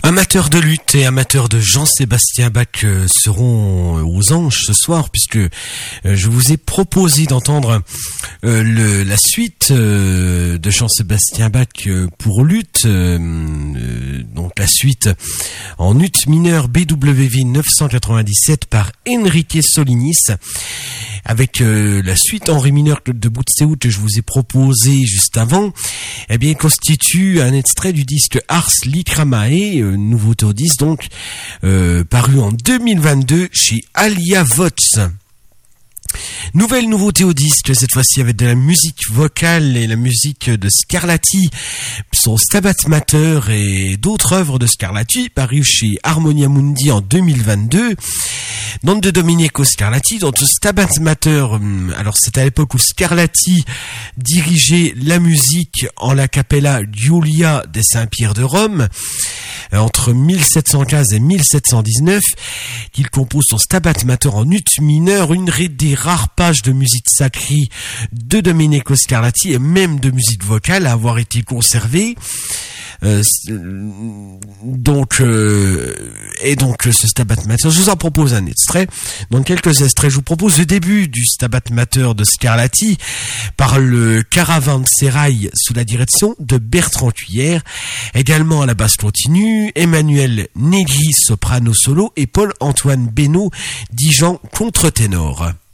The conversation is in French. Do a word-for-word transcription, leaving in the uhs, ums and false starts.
Amateurs de lutte et amateurs de Jean-Sébastien Bach euh, seront aux anges ce soir, puisque euh, je vous ai proposé d'entendre euh, le, la suite euh, de Jean-Sébastien Bach euh, pour lutte, euh, euh, donc la suite en ut mineur B W V neuf cent quatre-vingt-dix-sept par Enrique Solinis, avec euh, la suite en ré mineur de Butseout que je vous ai proposé juste avant, eh bien constitue un extrait du disque Ars Likramae, euh, nouveauté au disque donc, euh, paru en deux mille vingt-deux chez Alia Vox. Nouvelle nouveauté au disque, cette fois-ci avec de la musique vocale et la musique de Scarlatti, son Stabat Mater et d'autres œuvres de Scarlatti parues chez Harmonia Mundi en deux mille vingt-deux. Nom de Domenico Scarlatti, dont Stabat Mater, alors c'est à l'époque où Scarlatti dirigeait la musique en la Cappella Giulia des Saint-Pierre de Rome, entre mille sept cent quinze et mille sept cent dix-neuf, qu'il compose son Stabat Mater en ut mineur, une des rares pages de musique sacrée de Domenico Scarlatti et même de musique vocale à avoir été conservée. Euh, donc euh, et donc ce Stabat Mater, je vous en propose un extrait. Dans quelques extraits, je vous propose le début du Stabat Mater de Scarlatti par le Caravansérail sous la direction de Bertrand Cuillère, également à la basse continue Emmanuel Negri soprano solo et Paul-Antoine Benoît Dijon contre-ténor.